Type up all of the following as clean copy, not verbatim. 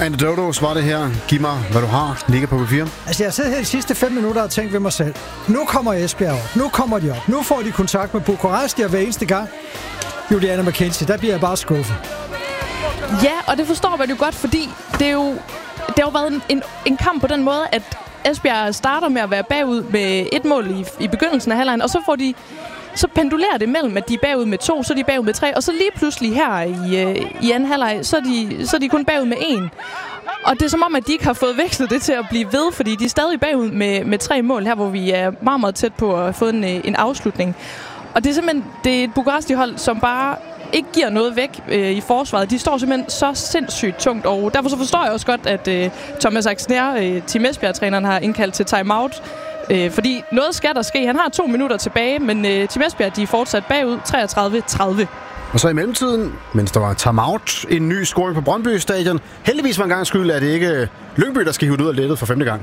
Anecdotos var det her. Giv mig, hvad du har. Ligger på papir. Altså, jeg sidder her de sidste 5 minutter og tænkt ved mig selv. Nu kommer Esbjerg op. Nu kommer de op. Nu får de kontakt med Bukaresti, og hver eneste gang Juliana McKenzie, der bliver jeg bare skuffet. Ja, og det forstår man jo godt, fordi det har jo været en kamp på den måde, at Esbjerg starter med at være bagud med 1 mål i begyndelsen af halvlejen, og så pendulerer det mellem, at de er bagud med 2, så er de bagud med 3, og så lige pludselig her i anden halvleg, så er de kun bagud med 1. Og det er som om, at de ikke har fået vekslet det til at blive ved, fordi de er stadig bagud med 3 mål her, hvor vi er meget, meget tæt på at få en afslutning. Og det er simpelthen et Bukaresti-hold, som bare ikke giver noget væk i forsvaret. De står simpelthen så sindssygt tungt, og derfor så forstår jeg også godt, at Thomas Axner, Team Esbjerg-træneren, har indkaldt til timeout. Fordi noget skal der ske. Han har 2 minutter tilbage, men Team Esbjerg, de er fortsat bagud 33-30. Og så i mellemtiden, mens der var timeout, en ny scoring på Brøndby Stadion. Heldigvis for en gang skyld er det ikke Lyngby, der skal hive ud af lettet for 5. gang.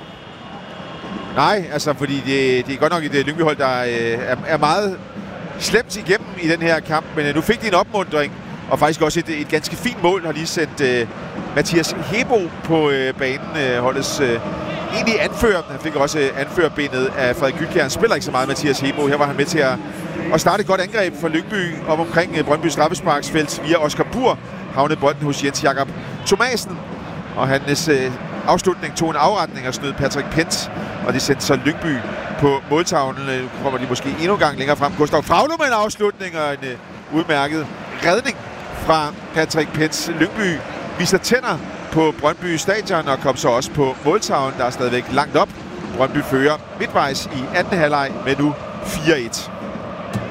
Nej, altså fordi det er godt nok et Lyngby-hold, der er meget slemt igennem i den her kamp. Men nu fik de en opmuntring, og faktisk også et ganske fint mål. Har lige sendt Mathias Hebo på banen, holdets egentlig anfører. Han fik også anførerbindet af Frederik Gytkjær. Han spiller ikke så meget, Mathias Hebo. Her var han med til at starte et godt angreb for Lyngby op omkring Brøndby straffesparksfelt via Oscar Bur. Havnede bolden hos Jens Jakob Thomasen. Og hans afslutning tog en afretning og snød Patrick Pence. Og det sendte så Lyngby på måltavlen. Nu kommer de måske endnu en gang længere frem. Gustav Fraglund med en afslutning og en udmærket redning fra Patrick Pence. Lyngby viser tænder på Brøndby Stadion og kom så også på måltavlen, der er stadigvæk langt op. Brøndby fører midtvejs i anden halvleg med nu 4-1.